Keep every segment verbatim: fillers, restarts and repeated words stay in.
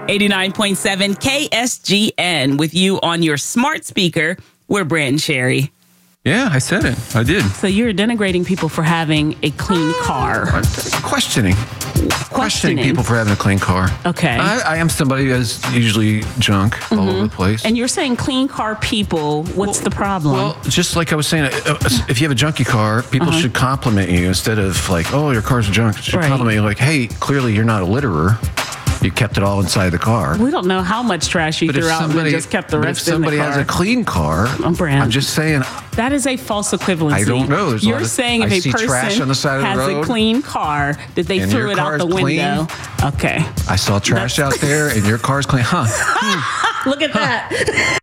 eighty-nine point seven K S G N with you on your smart speaker. We're Brand and Sherry. Yeah, I said it. I did. So you're denigrating people for having a clean car. Questioning. Questioning people for having a clean car. Okay. I, I am somebody who has usually junk mm-hmm. all over the place. And you're saying clean car people, what's well, the problem? Well, just like I was saying, if you have a junky car, people uh-huh. should compliment you instead of like, oh, your car's junk. They should right. compliment you like, hey, clearly you're not a litterer. You kept it all inside the car. We don't know how much trash you but threw out and just kept the rest in the car. If somebody has a clean car, I'm, I'm just saying. That is a false equivalency. I don't know. There's You're a lot of, saying if I a see person trash on the side of has the road, a clean car, that they threw it out the window. Clean, okay. I saw trash That's... out there and your car's clean. Huh. hmm. Look at huh. that.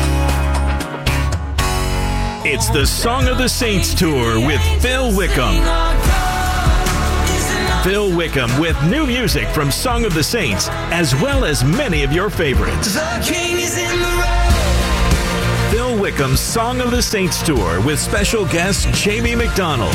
It's the Song of the Saints Tour with Phil Wickham. Phil Wickham with new music from Song of the Saints, as well as many of your favorites. Phil Wickham's Song of the Saints Tour with special guest Jamie McDonald.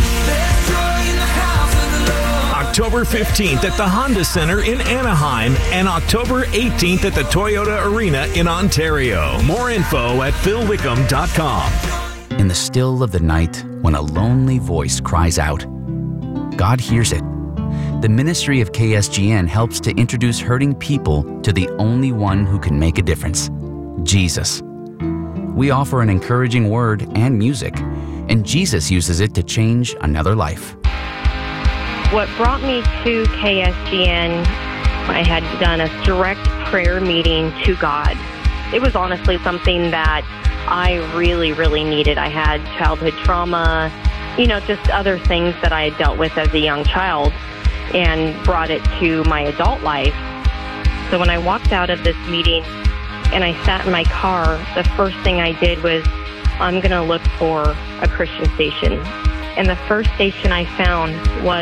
October fifteenth at the Honda Center in Anaheim and October eighteenth at the Toyota Arena in Ontario. More info at phil wickham dot com. In the still of the night, when a lonely voice cries out, God hears it. The ministry of K S G N helps to introduce hurting people to the only one who can make a difference, Jesus. We offer an encouraging word and music, and Jesus uses it to change another life. What brought me to K S G N, I had done a direct prayer meeting to God. It was honestly something that I really, really needed. I had childhood trauma, you know, just other things that I had dealt with as a young child, and brought it to my adult life. So when I walked out of this meeting and I sat in my car, the first thing I did was, I'm going to look for a Christian station. And the first station I found was